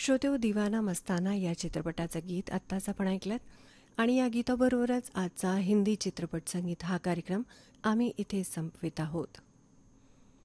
श्रोतेहो, दिवाना मस्ताना या चित्रपटाचं गीत आत्ताच आपण ऐकलं आणि या गीताबरोबरच आजचा हिंदी चित्रपट संगीत हा कार्यक्रम आम्ही इथे संपवित आहोत.